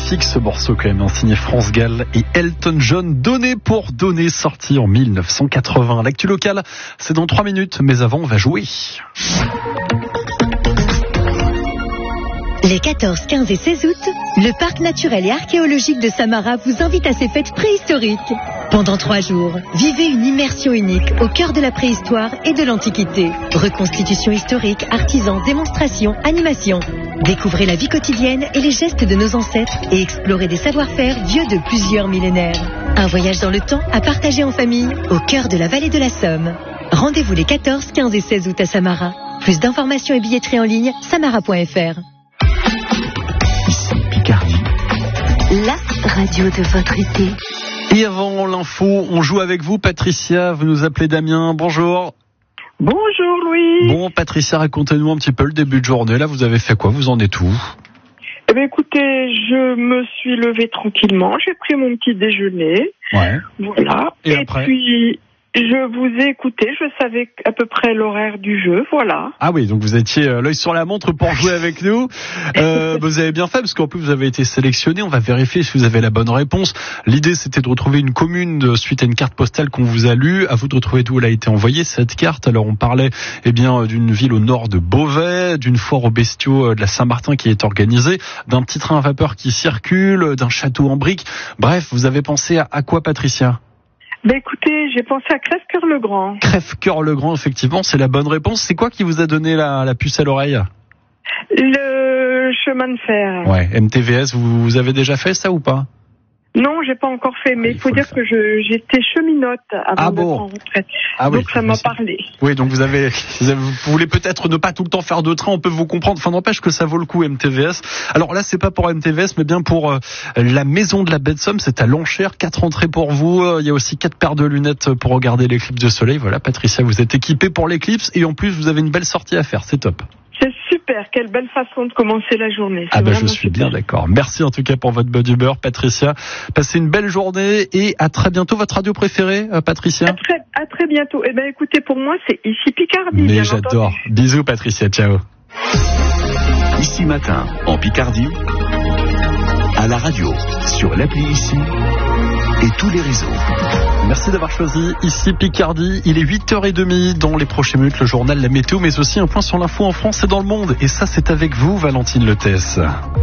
magnifique ce morceau quand même, signé France Gall et Elton John, Donner pour donner, sorti en 1980. L'actu locale, c'est dans 3 minutes, mais avant on va jouer. Les 14, 15 et 16 août, le Parc naturel et archéologique de Samara vous invite à ses fêtes préhistoriques. Pendant 3 jours, vivez une immersion unique au cœur de la préhistoire et de l'Antiquité. Reconstitution historique, artisans, démonstrations, animations. Découvrez la vie quotidienne et les gestes de nos ancêtres et explorez des savoir-faire vieux de plusieurs millénaires. Un voyage dans le temps à partager en famille au cœur de la vallée de la Somme. Rendez-vous les 14, 15 et 16 août à Samara. Plus d'informations et billetterie en ligne, samara.fr. Ici Picardie, La radio de votre été. Et avant l'info, on joue avec vous, Patricia. Vous nous appelez Damien. Bonjour. Bonjour Louis. Bon, Patricia, racontez-nous un petit peu le début de journée. Là, vous avez fait quoi? Vous en êtes où? Eh bien, écoutez, je me suis levée tranquillement. J'ai pris mon petit déjeuner. Ouais. Voilà. Et après puis, je vous ai écouté. Je savais à peu près l'horaire du jeu. Voilà. Ah oui, donc vous étiez l'œil sur la montre pour jouer avec nous. Vous avez bien fait parce qu'en plus vous avez été sélectionné. On va vérifier si vous avez la bonne réponse. L'idée c'était de retrouver une commune suite à une carte postale qu'on vous a lue. À vous de retrouver d'où elle a été envoyée cette carte. Alors on parlait d'une ville au nord de Beauvais, d'une foire aux bestiaux de la Saint-Martin qui est organisée, d'un petit train à vapeur qui circule, d'un château en briques. Bref, vous avez pensé à quoi, Patricia? Ben écoutez, j'ai pensé à Crèvecoeur-le-Grand. Crèvecoeur-le-Grand, effectivement, c'est la bonne réponse. C'est quoi qui vous a donné la puce à l'oreille? Le chemin de fer. Ouais, MTVS, vous avez déjà fait ça ou pas? Non, j'ai pas encore fait, mais il faut dire que j'étais cheminote avant d'être en retraite. Ah oui, donc ça m'a parlé. Oui, donc vous voulez peut-être ne pas tout le temps faire de train, on peut vous comprendre. Enfin, n'empêche que ça vaut le coup, MTVS. Alors là, c'est pas pour MTVS, mais bien pour la maison de la Baie de Somme. C'est à Lanchère, 4 entrées pour vous. Il y a aussi 4 paires de lunettes pour regarder l'éclipse de soleil. Voilà, Patricia, vous êtes équipée pour l'éclipse et en plus, vous avez une belle sortie à faire. C'est top. C'est super, quelle belle façon de commencer la journée. Ah je suis bien d'accord. Merci en tout cas pour votre bonne humeur, Patricia. Passez une belle journée et à très bientôt. Votre radio préférée, Patricia? À très bientôt. Eh ben écoutez, pour moi c'est Ici Picardie. Mais j'adore. Bisous, Patricia, ciao. Ici Matin, en Picardie, à la radio, sur l'appli Ici et tous les réseaux. Merci d'avoir choisi Ici Picardie. Il est 8h30. Dans les prochaines minutes, le journal, la météo, mais aussi un point sur l'info en France et dans le monde. Et ça, c'est avec vous, Valentine Lettès.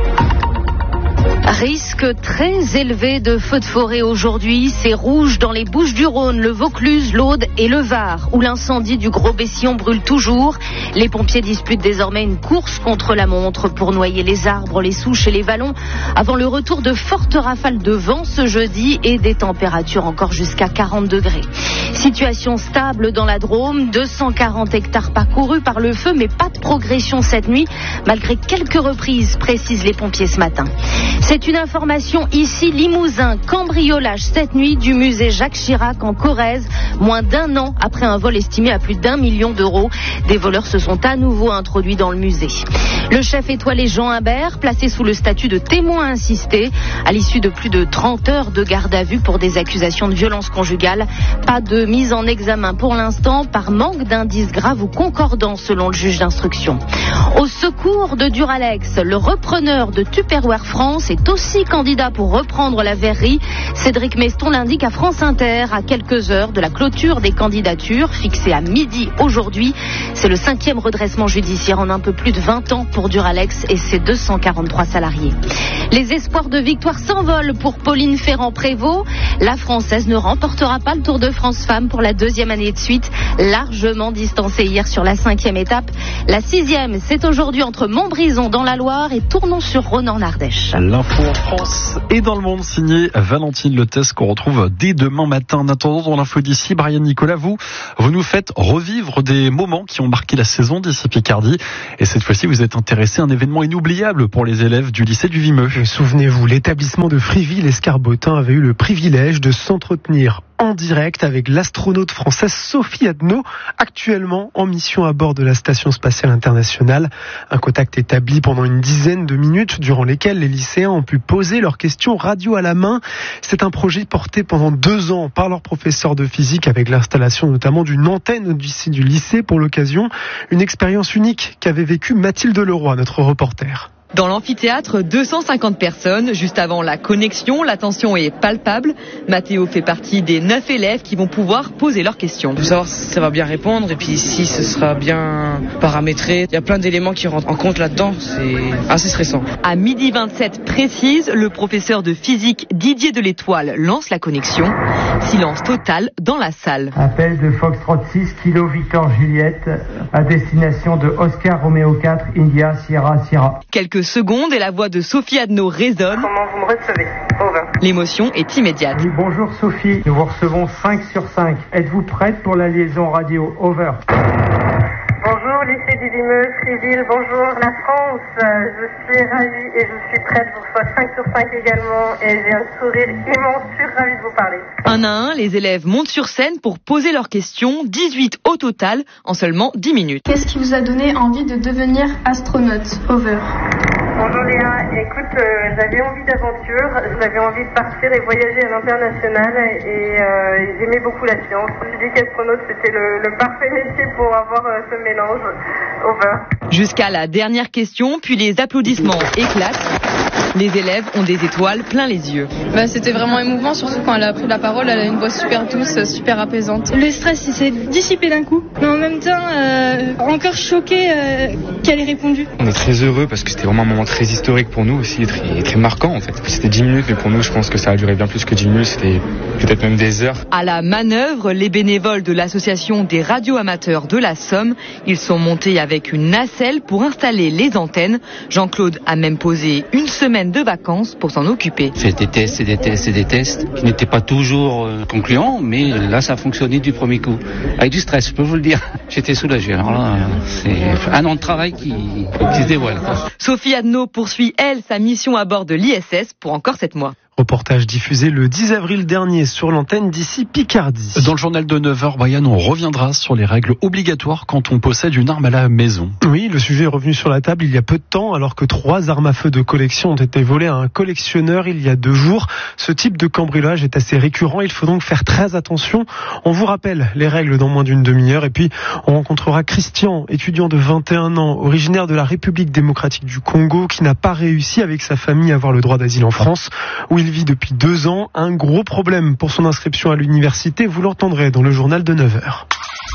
Risque très élevé de feux de forêt aujourd'hui. C'est rouge dans les Bouches-du-Rhône, le Vaucluse, l'Aude et le Var, où l'incendie du Gros-Bessillon brûle toujours. Les pompiers disputent désormais une course contre la montre pour noyer les arbres, les souches et les vallons avant le retour de fortes rafales de vent ce jeudi et des températures encore jusqu'à 40 degrés. Situation stable dans la Drôme, 240 hectares parcourus par le feu, mais pas de progression cette nuit, malgré quelques reprises, précisent les pompiers ce matin. C'est une information ici, Limousin, cambriolage cette nuit du musée Jacques Chirac en Corrèze, moins d'1 an après un vol estimé à plus d'1 million d'euros. Des voleurs se sont à nouveau introduits dans le musée. Le chef étoilé Jean Imbert, placé sous le statut de témoin assisté, à l'issue de plus de 30 heures de garde à vue pour des accusations de violence conjugale. Pas de mise en examen pour l'instant, par manque d'indices graves ou concordants selon le juge d'instruction. Au secours de Duralex, le repreneur de Tupperware France est aussi candidat pour reprendre la verrerie. Cédric Meston l'indique à France Inter à quelques heures de la clôture des candidatures fixée à midi aujourd'hui. C'est le 5e redressement judiciaire en un peu plus de 20 ans pour Duralex et ses 243 salariés. Les espoirs de victoire s'envolent pour Pauline Ferrand-Prévot. La Française ne remportera pas le Tour de France Femmes pour la 2e année de suite, largement distancée hier sur la 5e étape. La 6e, c'est aujourd'hui entre Montbrison dans la Loire et Tournon-sur-Rhône en Ardèche. L'info en France et dans le monde, signé Valentine Lettès, qu'on retrouve dès demain matin. En attendant, dans l'info d'ici, Brian Nicolas, vous nous faites revivre des moments qui ont marqué la saison d'Ici Picardie. Et cette fois-ci, vous êtes intéressé à un événement inoubliable pour les élèves du lycée du Vimeux. Souvenez-vous, l'établissement de Fréville-Escarbotin avait eu le privilège de s'entretenir en direct avec l'astronaute française Sophie Adno, actuellement en mission à bord de la Station Spatiale Internationale. Un contact établi pendant une dizaine de minutes durant lesquelles les lycéens ont pu poser leurs questions radio à la main. C'est un projet porté pendant 2 ans par leur professeur de physique avec l'installation notamment d'une antenne du lycée pour l'occasion. Une expérience unique qu'avait vécue Mathilde Leroy, notre reporter. Dans l'amphithéâtre, 250 personnes. Juste avant la connexion, la tension est palpable. Mathéo fait partie des 9 élèves qui vont pouvoir poser leurs questions. Il faut savoir si ça va bien répondre et puis si ce sera bien paramétré. Il y a plein d'éléments qui rentrent en compte là-dedans. C'est assez stressant. À 12h27 précise, le professeur de physique Didier Deletoile lance la connexion. Silence total dans la salle. Appel de Foxtrot 6 Kilo Victor Juliette à destination de Oscar Romeo 4 India Sierra Sierra. Quelques secondes et la voix de Sophie Adno résonne. Comment vous me recevez? Over. L'émotion est immédiate. Oui, bonjour Sophie, nous vous recevons 5 sur 5. Êtes-vous prête pour la liaison radio? Over. Bonjour, lycée du Limeux, Fréville, bonjour la France, je suis ravie et je suis prête pour ce 5 sur 5 également et j'ai un sourire immense, je suis ravie de vous parler. Un à un, les élèves montent sur scène pour poser leurs questions, 18 au total en seulement 10 minutes. Qu'est-ce qui vous a donné envie de devenir astronaute? Over. Bonjour Léa, écoute, j'avais envie d'aventure, j'avais envie de partir et voyager à l'international et j'aimais beaucoup la science. Je me suis dit qu'astronaute c'était le parfait métier pour avoir ce mélange. Over. Jusqu'à la dernière question, puis les applaudissements éclatent. Les élèves ont des étoiles plein les yeux. C'était vraiment émouvant, surtout quand elle a pris la parole, elle a une voix super douce, super apaisante. Le stress il s'est dissipé d'un coup, mais en même temps encore choqué qu'elle ait répondu. On est très heureux parce que c'était vraiment un moment très historique pour nous aussi, très marquant en fait. C'était 10 minutes, mais pour nous je pense que ça a duré bien plus que 10 minutes, c'était peut-être même des heures. À la manœuvre, les bénévoles de l'association des radioamateurs de la Somme, ils sont montés avec une nacelle pour installer les antennes. Jean-Claude a même posé une semaine de vacances pour s'en occuper. C'est des tests qui n'étaient pas toujours concluants, mais là ça a fonctionné du premier coup. Avec du stress, je peux vous le dire. J'étais soulagé. Alors là, c'est un an de travail qui se dévoile. Sophie Adno poursuit, elle, sa mission à bord de l'ISS pour encore 7 mois. Reportage diffusé le 10 avril dernier sur l'antenne d'ici Picardie. Dans le journal de 9h, Brian, on reviendra sur les règles obligatoires quand on possède une arme à la maison. Oui, le sujet est revenu sur la table il y a peu de temps, alors que 3 armes à feu de collection ont été volées à un collectionneur il y a 2 jours. Ce type de cambriolage est assez récurrent, il faut donc faire très attention. On vous rappelle les règles dans moins d'une demi-heure et puis on rencontrera Christian, étudiant de 21 ans, originaire de la République démocratique du Congo, qui n'a pas réussi avec sa famille à avoir le droit d'asile en France, où il vit depuis 2 ans. Un gros problème pour son inscription à l'université, vous l'entendrez dans le journal de 9h.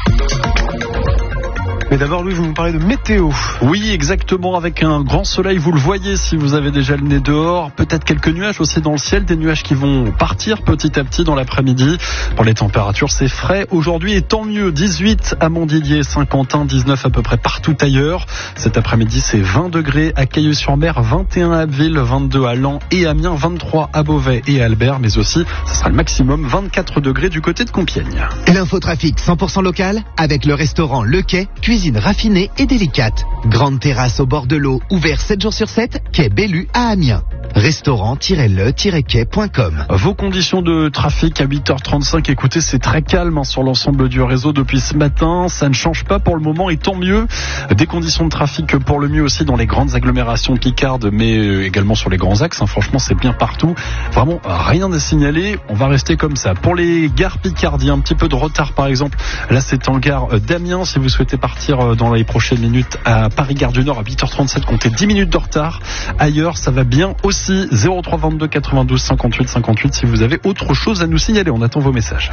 Mais d'abord, Louis, vous nous parlez de météo. Oui, exactement, avec un grand soleil, vous le voyez si vous avez déjà le nez dehors. Peut-être quelques nuages aussi dans le ciel, des nuages qui vont partir petit à petit dans l'après-midi. Pour les températures, c'est frais aujourd'hui et tant mieux. 18 à Montdidier, Saint-Quentin, 19 à peu près partout ailleurs. Cet après-midi, c'est 20 degrés à Cailleux-sur-Mer, 21 à Abbeville, 22 à Laon et Amiens, 23 à Beauvais et à Albert, mais aussi, ce sera le maximum, 24 degrés du côté de Compiègne. L'infotrafic 100% local avec le restaurant Le Quai, cuisine raffinée et délicate. Grande terrasse au bord de l'eau, ouvert 7 jours sur 7, quai Bellu à Amiens. Restaurant-le-quai.com. Vos conditions de trafic à 8h35, écoutez, c'est très calme sur l'ensemble du réseau depuis ce matin. Ça ne change pas pour le moment et tant mieux. Des conditions de trafic pour le mieux aussi dans les grandes agglomérations picardes, mais également sur les grands axes. Franchement, c'est bien partout. Vraiment, rien à signaler. On va rester comme ça. Pour les gares Picardie, un petit peu de retard par exemple. Là, c'est en gare d'Amiens. Si vous souhaitez partir dans les prochaines minutes à Paris-Gare du Nord à 8h37, comptez 10 minutes de retard. Ailleurs, ça va bien aussi. 03 22 92 58 58 si vous avez autre chose à nous signaler. On attend vos messages.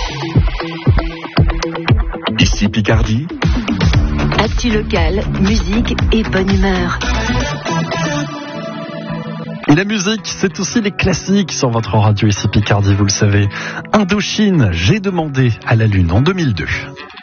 Ici Picardie. Actu locale, musique et bonne humeur. Et la musique, c'est aussi les classiques sur votre radio ici Picardie, vous le savez. Indochine, j'ai demandé à la Lune en 2002.